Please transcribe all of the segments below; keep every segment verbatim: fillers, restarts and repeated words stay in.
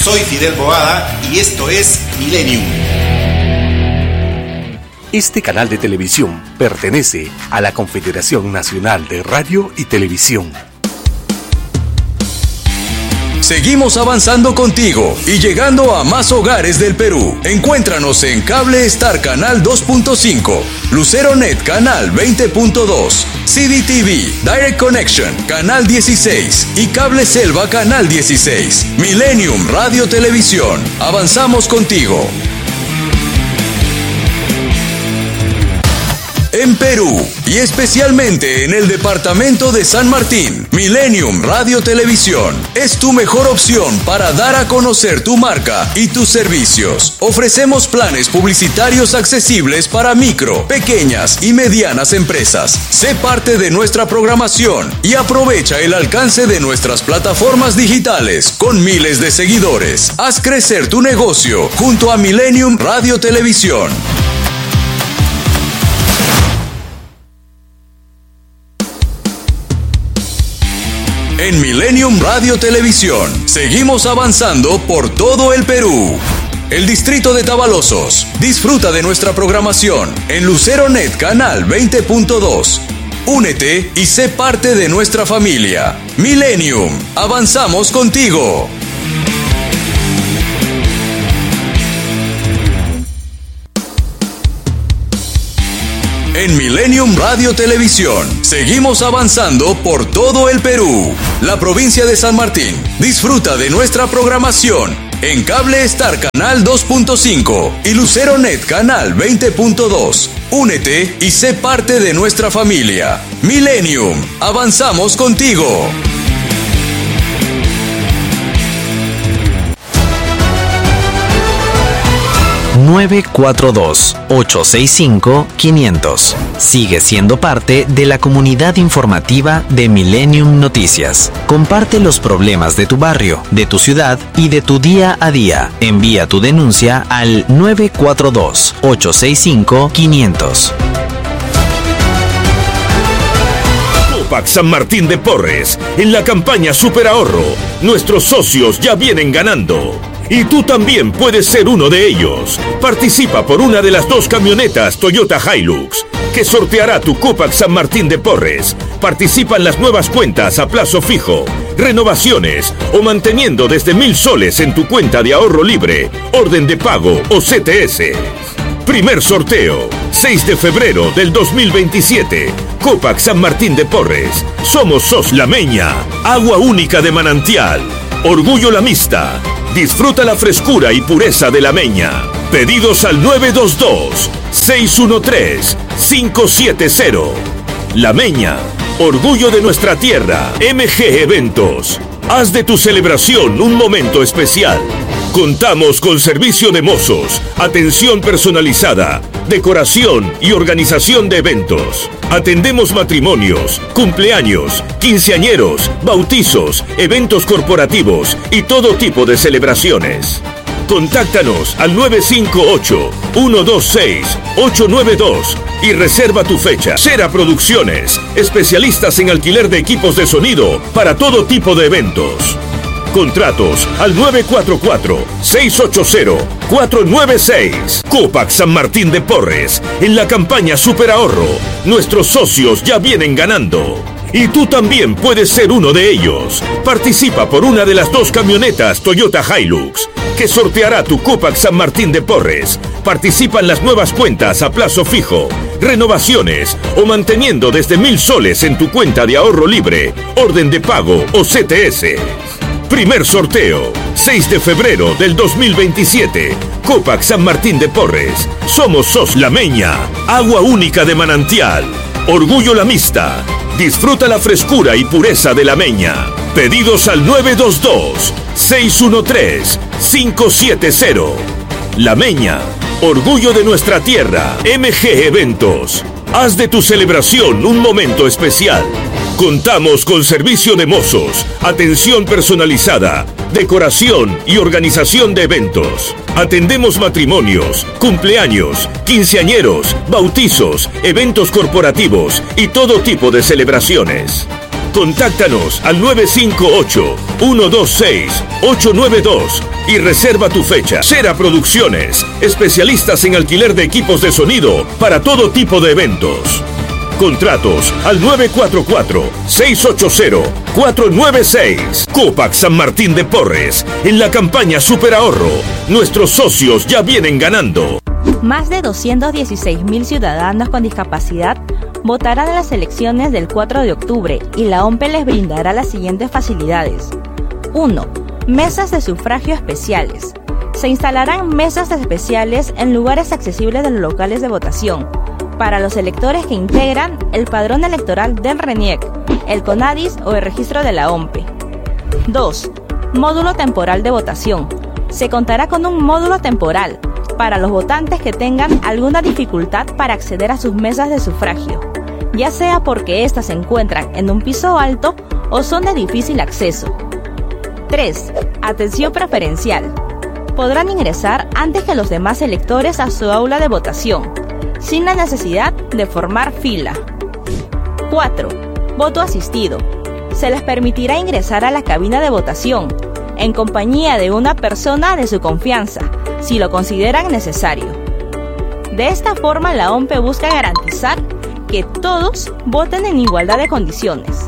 Soy Fidel Boada y esto es Millennium. Este canal de televisión pertenece a la Confederación Nacional de Radio y Televisión. Seguimos avanzando contigo y llegando a más hogares del Perú. Encuéntranos en Cable Star Canal dos punto cinco, Lucero Net Canal veinte punto dos, C D T V, Direct Connection Canal dieciséis y Cable Selva Canal dieciséis. Millennium Radio Televisión. Avanzamos contigo. En Perú y especialmente en el departamento de San Martín, Millennium Radio Televisión es tu mejor opción para dar a conocer tu marca y tus servicios. Ofrecemos planes publicitarios accesibles para micro, pequeñas y medianas empresas. Sé parte de nuestra programación y aprovecha el alcance de nuestras plataformas digitales con miles de seguidores. Haz crecer tu negocio junto a Millennium Radio Televisión. En Millennium Radio Televisión, seguimos avanzando por todo el Perú. El distrito de Tavalosos, disfruta de nuestra programación en Lucero Net Canal veinte punto dos. Únete y sé parte de nuestra familia. Millennium, avanzamos contigo. En Millennium Radio Televisión, seguimos avanzando por todo el Perú. La provincia de San Martín, disfruta de nuestra programación en Cable Star Canal dos punto cinco y Lucero Net Canal veinte punto dos. Únete y sé parte de nuestra familia. Millennium, avanzamos contigo. nueve cuatro dos, ocho seis cinco, quinientos. Sigue siendo parte de la comunidad informativa de Millennium Noticias. Comparte los problemas de tu barrio, de tu ciudad y de tu día a día. Envía tu denuncia al nueve cuatro dos, ocho seis cinco, quinientos. Copac San Martín de Porres, en la campaña Super Ahorro, nuestros socios ya vienen ganando. Y tú también puedes ser uno de ellos. Participa por una de las dos camionetas Toyota Hilux que sorteará tu Copac San Martín de Porres. Participa en las nuevas cuentas a plazo fijo, renovaciones o manteniendo desde mil soles en tu cuenta de ahorro libre, orden de pago o C T S. Primer sorteo, seis de febrero del dos mil veintisiete. Copac San Martín de Porres. Somos Sos La Meña, agua única de manantial. Orgullo Lamista. Disfruta la frescura y pureza de La Meña. Pedidos al nueve dos dos, seis uno tres, cinco siete cero. La Meña, orgullo de nuestra tierra. M G Eventos. Haz de tu celebración un momento especial. Contamos con servicio de mozos, atención personalizada, decoración y organización de eventos. Atendemos matrimonios, cumpleaños, quinceañeros, bautizos, eventos corporativos y todo tipo de celebraciones. Contáctanos al nueve cinco ocho, uno dos seis, ocho nueve dos y reserva tu fecha. Cera Producciones, especialistas en alquiler de equipos de sonido para todo tipo de eventos. Contratos al nueve cuatro cuatro, seis ocho cero, cuatro nueve seis. Copac San Martín de Porres, en la campaña Super Ahorro. Nuestros socios ya vienen ganando. Y tú también puedes ser uno de ellos. Participa por una de las dos camionetas Toyota Hilux que sorteará tu Copac San Martín de Porres. Participa en las nuevas cuentas a plazo fijo, renovaciones o manteniendo desde mil soles en tu cuenta de ahorro libre, orden de pago o C T S. Primer sorteo, seis de febrero del dos mil veintisiete. Copac San Martín de Porres. Somos Sos La Meña, agua única de manantial. Orgullo Lamista. Disfruta la frescura y pureza de La Meña. Pedidos al nueve dos dos, seis uno tres, cinco siete cero. La Meña, orgullo de nuestra tierra. M G Eventos. Haz de tu celebración un momento especial. Contamos con servicio de mozos, atención personalizada, decoración y organización de eventos. Atendemos matrimonios, cumpleaños, quinceañeros, bautizos, eventos corporativos y todo tipo de celebraciones. Contáctanos al nueve cinco ocho, uno dos seis, ocho nueve dos y reserva tu fecha. Cera Producciones, especialistas en alquiler de equipos de sonido para todo tipo de eventos. Contratos al nueve cuatro cuatro, seis ocho cero, cuatro nueve seis. Copac San Martín de Porres, en la campaña Super Ahorro. Nuestros socios ya vienen ganando. Más de doscientos dieciséis mil ciudadanos con discapacidad votarán en las elecciones del cuatro de octubre y la O M P E les brindará las siguientes facilidades. uno. Mesas de sufragio especiales. Se instalarán mesas especiales en lugares accesibles de los locales de votación para los electores que integran el padrón electoral del RENIEC, el CONADIS o el registro de la O M P E. dos. Módulo temporal de votación. Se contará con un módulo temporal para los votantes que tengan alguna dificultad para acceder a sus mesas de sufragio, ya sea porque éstas se encuentran en un piso alto o son de difícil acceso. tres. Atención preferencial. Podrán ingresar antes que los demás electores a su aula de votación, sin la necesidad de formar fila. cuatro. Voto asistido. Se les permitirá ingresar a la cabina de votación en compañía de una persona de su confianza, si lo consideran necesario. De esta forma, la O M P E busca garantizar que todos voten en igualdad de condiciones.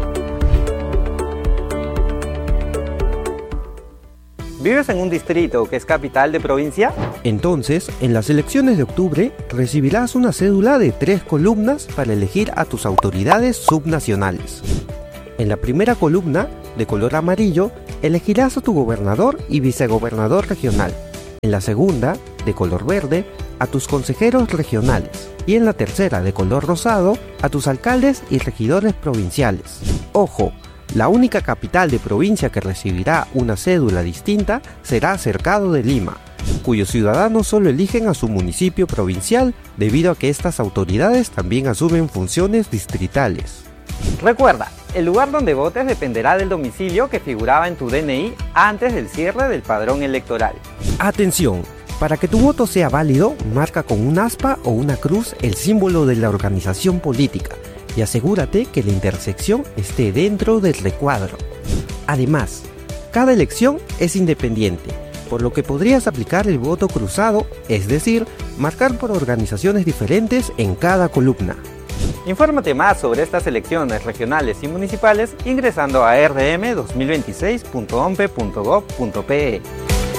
¿Vives en un distrito que es capital de provincia? Entonces, en las elecciones de octubre, recibirás una cédula de tres columnas para elegir a tus autoridades subnacionales. En la primera columna, de color amarillo, elegirás a tu gobernador y vicegobernador regional. En la segunda, de color verde, a tus consejeros regionales. Y en la tercera, de color rosado, a tus alcaldes y regidores provinciales. ¡Ojo! La única capital de provincia que recibirá una cédula distinta será Cercado de Lima, cuyos ciudadanos solo eligen a su municipio provincial debido a que estas autoridades también asumen funciones distritales. Recuerda, el lugar donde votes dependerá del domicilio que figuraba en tu D N I antes del cierre del padrón electoral. Atención, para que tu voto sea válido, marca con un aspa o una cruz el símbolo de la organización política y asegúrate que la intersección esté dentro del recuadro. Además, cada elección es independiente, por lo que podrías aplicar el voto cruzado, es decir, marcar por organizaciones diferentes en cada columna. Infórmate más sobre estas elecciones regionales y municipales ingresando a r d m dos mil veintiséis punto o m p e punto gov punto p e.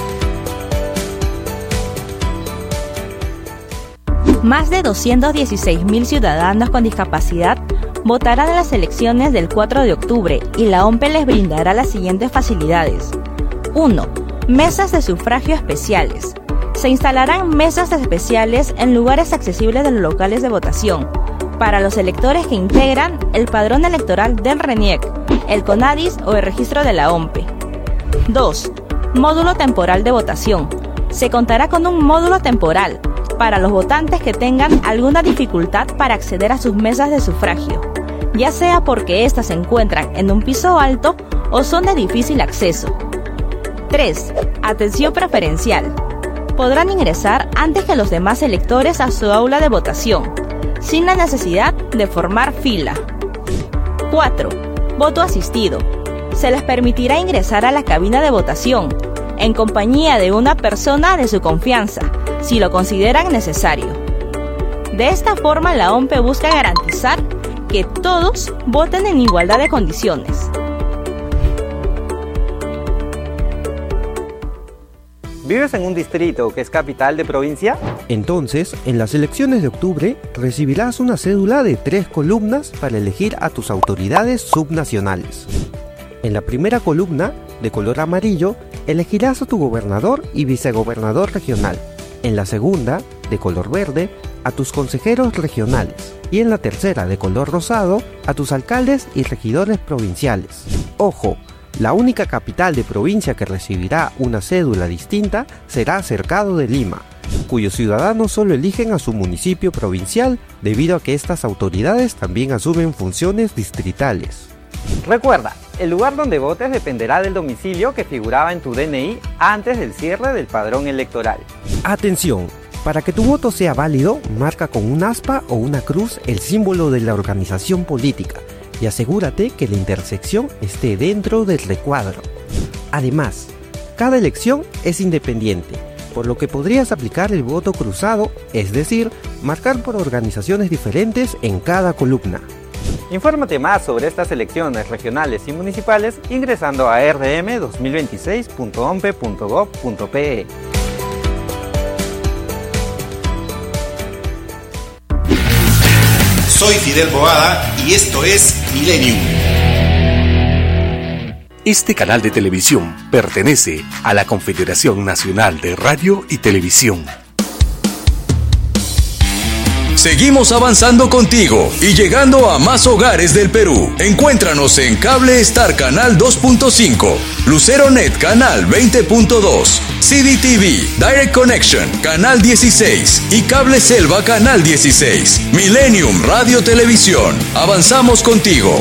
Más de doscientos dieciséis mil ciudadanos con discapacidad votarán en las elecciones del cuatro de octubre y la O M P E les brindará las siguientes facilidades. uno. Mesas de sufragio especiales. Se instalarán mesas especiales en lugares accesibles de los locales de votación para los electores que integran el padrón electoral del RENIEC, el CONADIS o el registro de la O M P E. dos. Módulo temporal de votación. Se contará con un módulo temporal para los votantes que tengan alguna dificultad para acceder a sus mesas de sufragio, ya sea porque éstas se encuentran en un piso alto o son de difícil acceso. tres. Atención preferencial. Podrán ingresar antes que los demás electores a su aula de votación, sin la necesidad de formar fila. cuatro. Voto asistido. Se les permitirá ingresar a la cabina de votación en compañía de una persona de su confianza, si lo consideran necesario. De esta forma, la O M P E busca garantizar que todos voten en igualdad de condiciones. ¿Vives en un distrito que es capital de provincia? Entonces, en las elecciones de octubre, recibirás una cédula de tres columnas para elegir a tus autoridades subnacionales. En la primera columna, de color amarillo, elegirás a tu gobernador y vicegobernador regional. En la segunda, de color verde, a tus consejeros regionales. Y en la tercera, de color rosado, a tus alcaldes y regidores provinciales. ¡Ojo! La única capital de provincia que recibirá una cédula distinta será Cercado de Lima, cuyos ciudadanos solo eligen a su municipio provincial debido a que estas autoridades también asumen funciones distritales. Recuerda, el lugar donde votes dependerá del domicilio que figuraba en tu D N I antes del cierre del padrón electoral. Atención, para que tu voto sea válido, marca con un aspa o una cruz el símbolo de la organización política y asegúrate que la intersección esté dentro del recuadro. Además, cada elección es independiente, por lo que podrías aplicar el voto cruzado, es decir, marcar por organizaciones diferentes en cada columna. Infórmate más sobre estas elecciones regionales y municipales ingresando a r d m dos mil veintiséis punto o m p e punto gob punto p e. Soy Fidel Boada y esto es Millennium. Este canal de televisión pertenece a la Confederación Nacional de Radio y Televisión. Seguimos avanzando contigo y llegando a más hogares del Perú. Encuéntranos en Cable Star Canal dos punto cinco, Lucero Net Canal veinte punto dos, C D T V Direct Connection Canal dieciséis y Cable Selva Canal dieciséis. Millennium Radio Televisión. Avanzamos contigo.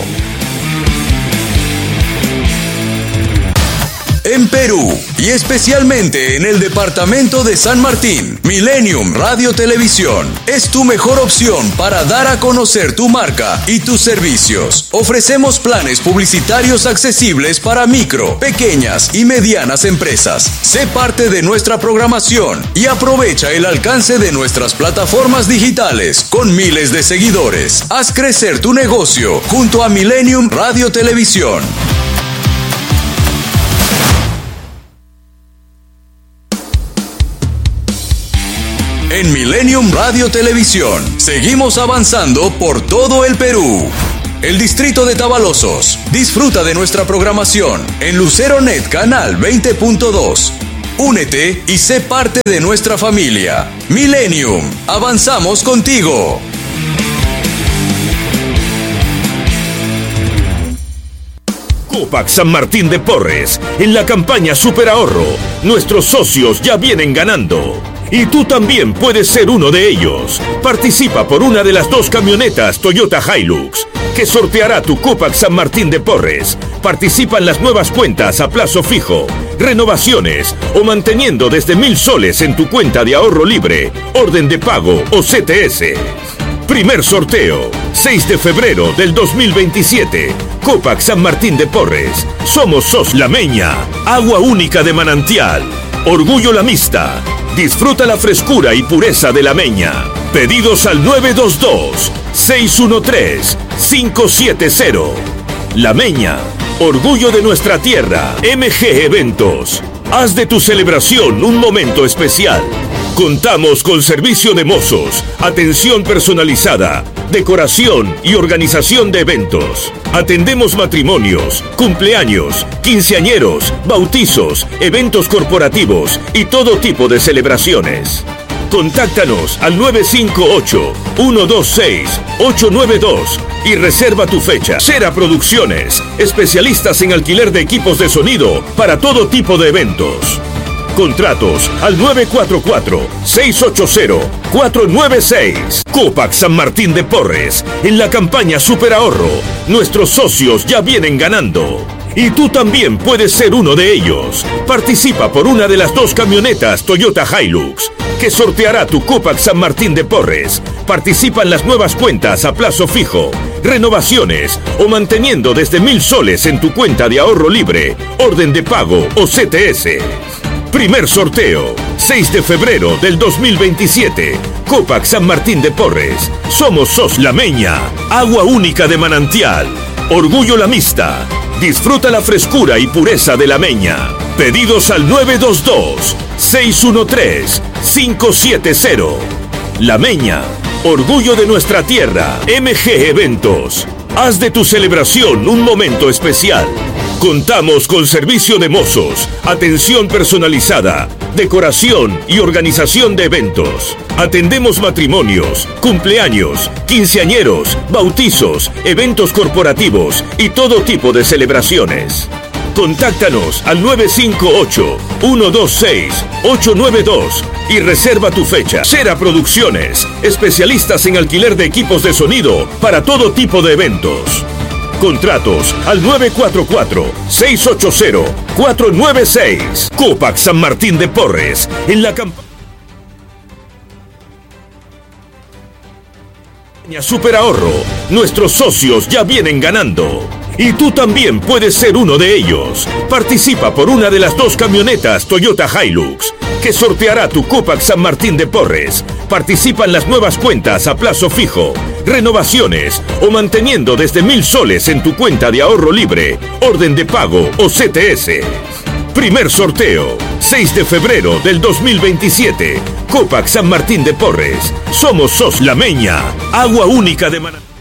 En Perú y especialmente en el departamento de San Martín, Millennium Radio Televisión es tu mejor opción para dar a conocer tu marca y tus servicios. Ofrecemos planes publicitarios accesibles para micro, pequeñas y medianas empresas. Sé parte de nuestra programación y aprovecha el alcance de nuestras plataformas digitales con miles de seguidores. Haz crecer tu negocio junto a Millennium Radio Televisión. En Millennium Radio Televisión, seguimos avanzando por todo el Perú. El distrito de Tavalosos, disfruta de nuestra programación en Lucero Net Canal veinte punto dos. Únete y sé parte de nuestra familia. Millennium, avanzamos contigo. Copac San Martín de Porres, en la campaña Super Ahorro, nuestros socios ya vienen ganando. Y tú también puedes ser uno de ellos. Participa por una de las dos camionetas Toyota Hilux que sorteará tu Copac San Martín de Porres. Participa en las nuevas cuentas a plazo fijo, renovaciones o manteniendo desde mil soles en tu cuenta de ahorro libre, orden de pago o C T S. Primer sorteo, seis de febrero del dos mil veintisiete. Copac San Martín de Porres. Somos Sos La Meña, agua única de manantial. Orgullo Lamista. Disfruta la frescura y pureza de La Meña. Pedidos al nueve dos dos, seis uno tres, cinco siete cero. La Meña, orgullo de nuestra tierra. M G Eventos. Haz de tu celebración un momento especial. Contamos con servicio de mozos, atención personalizada, decoración y organización de eventos. Atendemos matrimonios, cumpleaños, quinceañeros, bautizos, eventos corporativos y todo tipo de celebraciones. Contáctanos al nueve cinco ocho, uno dos seis, ocho nueve dos y reserva tu fecha. Cera Producciones, especialistas en alquiler de equipos de sonido para todo tipo de eventos. Contratos al nueve cuatro cuatro, seis ocho cero, cuatro nueve seis. Copac San Martín de Porres, en la campaña Super Ahorro. Nuestros socios ya vienen ganando. Y tú también puedes ser uno de ellos. Participa por una de las dos camionetas Toyota Hilux que sorteará tu Copac San Martín de Porres. Participa en las nuevas cuentas a plazo fijo, renovaciones o manteniendo desde mil soles en tu cuenta de ahorro libre, orden de pago o C T S. Primer sorteo, seis de febrero del dos mil veintisiete. Copac San Martín de Porres. Somos Sos La Meña, agua única de manantial. Orgullo Lamista. Disfruta la frescura y pureza de La Meña. Pedidos al nueve dos dos, seis uno tres, cinco siete cero. La Meña, orgullo de nuestra tierra. M G Eventos. Haz de tu celebración un momento especial. Contamos con servicio de mozos, atención personalizada, decoración y organización de eventos. Atendemos matrimonios, cumpleaños, quinceañeros, bautizos, eventos corporativos y todo tipo de celebraciones. Contáctanos al nueve cinco ocho, uno dos seis, ocho nueve dos y reserva tu fecha. Cera Producciones, especialistas en alquiler de equipos de sonido para todo tipo de eventos. Contratos al nueve cuatro cuatro, seis ocho cero, cuatro nueve seis. Copac San Martín de Porres, en la campaña. Super Ahorro, nuestros socios ya vienen ganando. Y tú también puedes ser uno de ellos. Participa por una de las dos camionetas Toyota Hilux que sorteará tu Copac San Martín de Porres. Participa en las nuevas cuentas a plazo fijo, renovaciones o manteniendo desde mil soles en tu cuenta de ahorro libre, orden de pago o C T S. Primer sorteo, seis de febrero del dos mil veintisiete. Copac San Martín de Porres. Somos Sos La Meña, agua única de Manatí.